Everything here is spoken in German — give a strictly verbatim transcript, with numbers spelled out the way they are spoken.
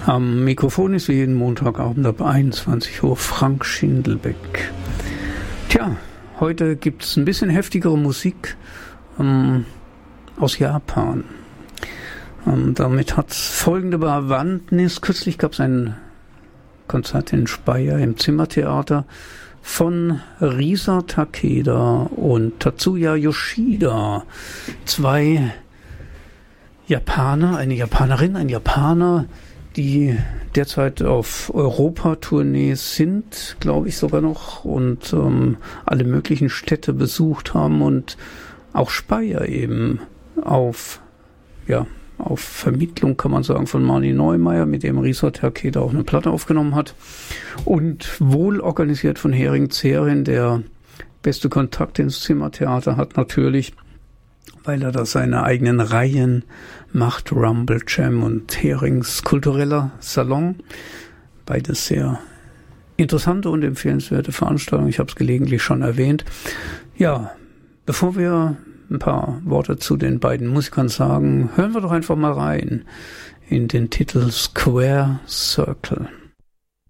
Am Mikrofon ist wie jeden Montagabend ab einundzwanzig Uhr Frank Schindelbeck. Tja, heute gibt es ein bisschen heftigere Musik ähm, aus Japan. Ähm, damit hat es folgende Bewandtnis. Kürzlich gab es ein Konzert in Speyer im Zimmertheater von Risa Takeda und Tatsuya Yoshida. Zwei Japaner, eine Japanerin, ein Japaner, die derzeit auf Europa-Tournees sind, glaube ich sogar noch, und ähm, alle möglichen Städte besucht haben und auch Speyer eben auf, ja, auf Vermittlung, kann man sagen, von Mani Neumeier, mit dem Risa Takeda auch eine Platte aufgenommen hat, und wohl organisiert von Hering Zerin, der beste Kontakt ins Zimmertheater hat natürlich, weil er da seine eigenen Reihen macht, Rumble Jam und Herings kultureller Salon. Beides sehr interessante und empfehlenswerte Veranstaltungen. Ich habe es gelegentlich schon erwähnt. Ja, bevor wir ein paar Worte zu den beiden Musikern sagen, hören wir doch einfach mal rein in den Titel Square Circle.